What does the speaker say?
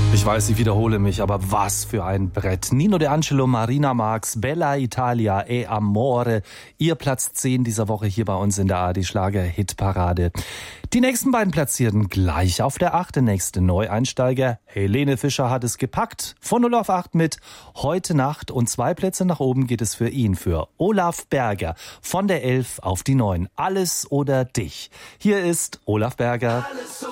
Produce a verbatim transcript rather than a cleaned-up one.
Ich weiß, ich wiederhole mich, aber was für ein Brett. Nino De Angelo, Marina Marx, Bella Italia e Amore. Ihr Platz zehn dieser Woche hier bei uns in der A R D Schlager-Hitparade. Die nächsten beiden Platzierten gleich auf der acht. Der nächste Neueinsteiger. Helene Fischer hat es gepackt. Von null auf acht mit Heute Nacht. Und zwei Plätze nach oben geht es für ihn, für Olaf Berger. Von der elf auf die neun. Alles oder dich. Hier ist Olaf Berger. Alles